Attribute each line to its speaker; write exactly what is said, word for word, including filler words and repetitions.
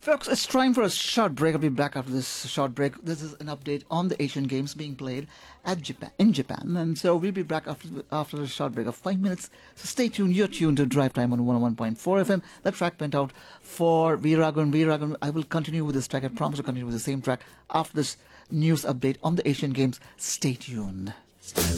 Speaker 1: Folks, it's time for a short break. I'll be back after this short break. This is an update on the Asian Games being played at Japan, in Japan. And so we'll be back after after a short break of five minutes. So stay tuned. You're tuned to Drive Time on one oh one point four F M. That track went out for Veeragan. Veeragan, I will continue with this track. I promise to continue with the same track after this news update on the Asian Games. Stay tuned. Stay tuned.